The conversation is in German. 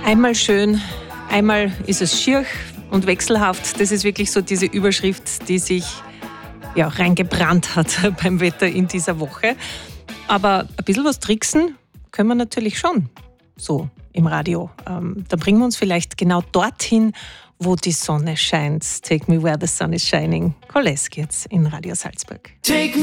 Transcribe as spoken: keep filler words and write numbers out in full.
Einmal schön, einmal ist es schier und wechselhaft. Das ist wirklich so diese Überschrift, die sich ja, reingebrannt hat beim Wetter in dieser Woche. Aber ein bisschen was tricksen können wir natürlich schon, so im Radio. Ähm, da bringen wir uns vielleicht genau dorthin, wo die Sonne scheint. Take me where the sun is shining. Kolesk jetzt in Radio Salzburg. Take